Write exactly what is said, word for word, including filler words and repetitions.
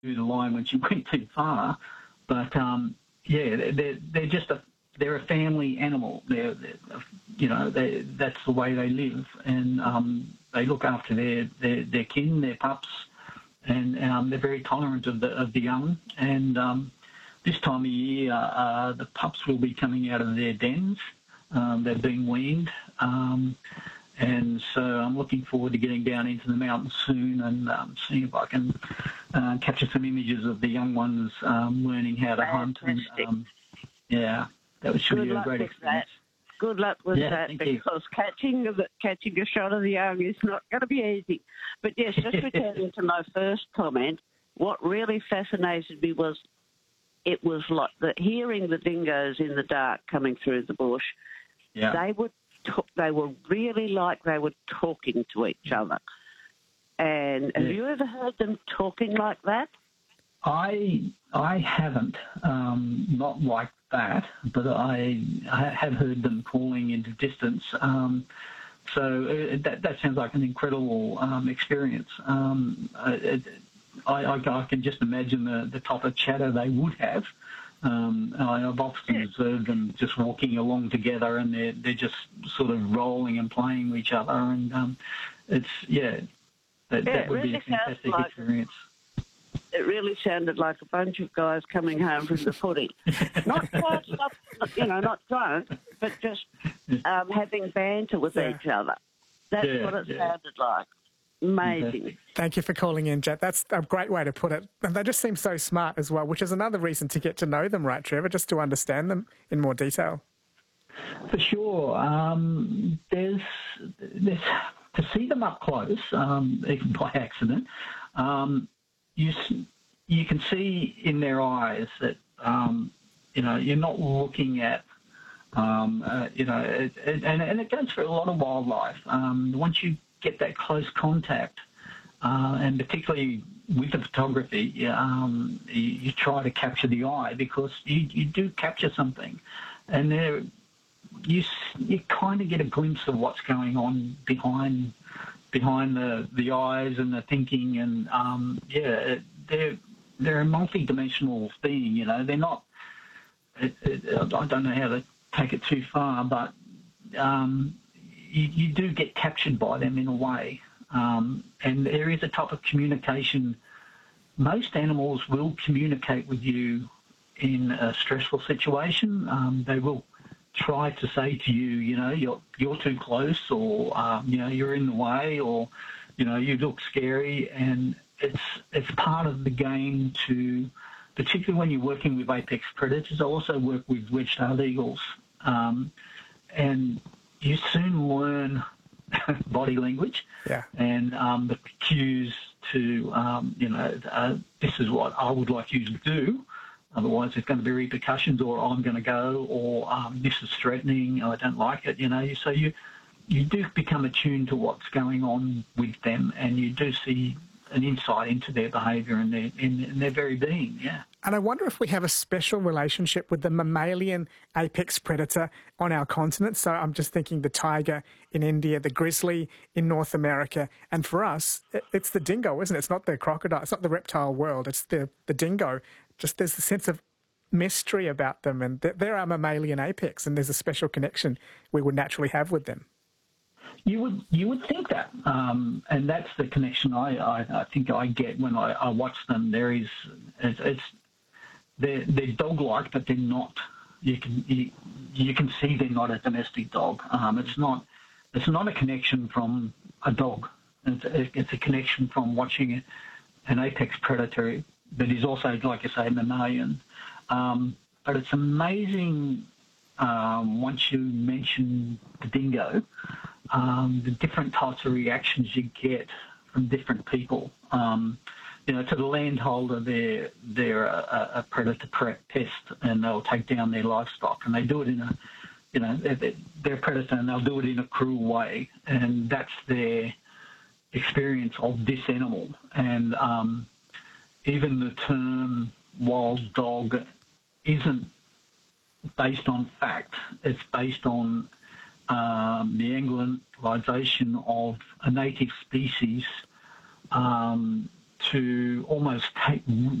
the line when she went too far. But um, yeah, they're they're just a they're a family animal. They're, they're you know they, that's the way they live, and um, they look after their, their their kin, their pups, and um, they're very tolerant of the of the young. And um, this time of year, uh, the pups will be coming out of their dens. Um, they're being weaned. Um, And so I'm looking forward to getting down into the mountains soon and um, seeing if I can uh, capture some images of the young ones um, learning how to hunt. And, um, yeah, that should Good be a luck great with experience. That. Good luck with yeah, that, because you. catching the, catching a shot of the young is not going to be easy. But yes, just returning to my first comment, what really fascinated me was it was like the, hearing the dingoes in the dark coming through the bush. Yeah. They would. They were really like they were talking to each other. And have yeah. you ever heard them talking like that? I I haven't, um, not like that, but I, I have heard them calling into distance. Um, so it, that that sounds like an incredible um, experience. Um, it, I, I, I can just imagine the, the type of chatter they would have. Um, I've often observed them just walking along together, and they're they're just sort of rolling and playing with each other, and um, it's yeah, that, yeah, that would really be a fantastic like, experience. It really sounded like a bunch of guys coming home from the footy, not quite, not, you know, not drunk, but just um, having banter with yeah. each other. That's yeah, what it yeah. sounded like. Amazing. Thank you for calling in, Jet. That's a great way to put it. And they just seem so smart as well, which is another reason to get to know them, right, Trevor, just to understand them in more detail. For sure. Um, there's, there's to see them up close, um, even by accident, um, you you can see in their eyes that, um, you know, you're not looking at Um, uh, you know, it, it, and, and it goes for a lot of wildlife. Um, once you get that close contact, uh, and particularly with the photography, um, you, you try to capture the eye, because you, you do capture something, and there you you kind of get a glimpse of what's going on behind behind the, the eyes and the thinking, and um, yeah, they're they're a multi-dimensional thing. You know, they're not. It, it, I don't know how to take it too far, but um, you, you do get captured by them in a way. Um, and there is a type of communication. Most animals will communicate with you in a stressful situation. Um, they will try to say to you, you know, you're, you're too close, or, um, you know, you're in the way, or, you know, you look scary. And it's, it's part of the game to, particularly when you're working with apex predators. I also work with wedge-tailed eagles, um, and you soon learn body language yeah. and um, the cues to, um, you know, uh, this is what I would like you to do, otherwise there's going to be repercussions, or I'm going to go, or um, this is threatening, I don't like it, you know. So you, you do become attuned to what's going on with them, and you do see an insight into their behaviour and their, in, in their very being, yeah. And I wonder if we have a special relationship with the mammalian apex predator on our continent. So I'm just thinking the tiger in India, the grizzly in North America. And for us, it's the dingo, isn't it? It's not the crocodile. It's not the reptile world. It's the, the dingo. Just there's a sense of mystery about them. And they're our mammalian apex, and there's a special connection we would naturally have with them. You would you would think that, um, and that's the connection I, I, I think I get when I, I watch them. There is it's, it's they're they're dog-like, but they're not. You can you, you can see they're not a domestic dog. Um, it's not it's not a connection from a dog. It's a, it's a connection from watching an apex predator that is also, like I say, mammalian. Um, but it's amazing um, once you mention the dingo. Um, the different types of reactions you get from different people. Um, you know, to the landholder, they're, they're a, a predator pest, and they'll take down their livestock, and they do it in a, you know, they're, they're a predator, and they'll do it in a cruel way, and that's their experience of this animal. And um, even the term wild dog isn't based on fact. It's based on Um, the anglicization of a native species um, to almost take